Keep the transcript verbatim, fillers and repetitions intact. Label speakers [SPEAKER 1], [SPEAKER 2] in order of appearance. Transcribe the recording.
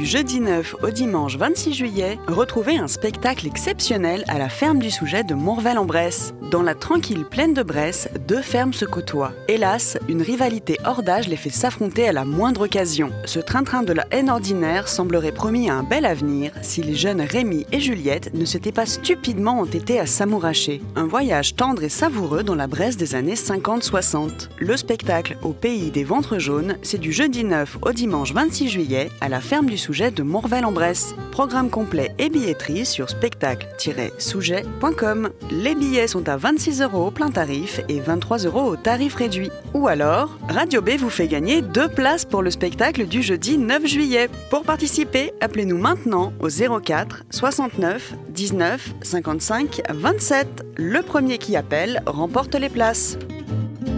[SPEAKER 1] jeudi neuf au dimanche vingt-six juillet, retrouvez un spectacle exceptionnel à la ferme du Souget de Mourvel-en-Bresse. Dans la tranquille plaine de Bresse, deux fermes se côtoient. Hélas, une rivalité hors d'âge les fait s'affronter à la moindre occasion. Ce train-train de la haine ordinaire semblerait promis à un bel avenir si les jeunes Rémi et Juliette ne s'étaient pas stupidement entêtés à s'amouracher. Un voyage tendre et savoureux dans la Bresse des années cinquante soixante. Le spectacle au pays des ventres jaunes, c'est du jeudi neuf au dimanche vingt-six juillet à la ferme du Souget de Mourvel-en-Bresse. Programme complet et billetterie sur spectacle tiret souget point com. Les billets sont à vingt-six euros au plein tarif et vingt-trois euros au tarif réduit. Ou alors, Radio B vous fait gagner deux places pour le spectacle du jeudi neuf juillet. Pour participer, appelez-nous maintenant au zéro quatre soixante-neuf dix-neuf cinquante-cinq vingt-sept. Le premier qui appelle remporte les places.